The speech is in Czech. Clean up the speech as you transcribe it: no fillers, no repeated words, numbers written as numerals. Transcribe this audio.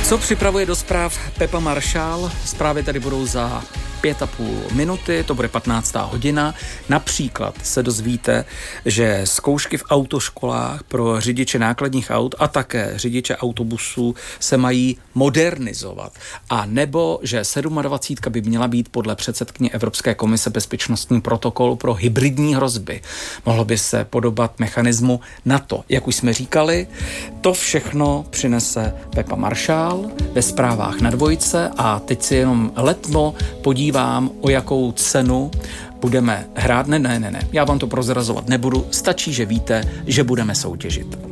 Co připravuje do zpráv Pepa Maršál? Zprávy tady budou za 5,5 minuty, to bude 15. hodina. Například se dozvíte, že zkoušky v autoškolách pro řidiče nákladních aut a také řidiče autobusů se mají modernizovat. A nebo, že 27. by měla být podle předsedkyně Evropské komise bezpečnostní protokol pro hybridní hrozby. Mohlo by se podobat mechanismu NATO. Jak už jsme říkali, to všechno přinese Pepa Maršál ve zprávách na Dvojce a teď si jenom letmo podívám, o jakou cenu budeme hrát. Ne, já vám to prozrazovat nebudu, stačí, že víte, že budeme soutěžit.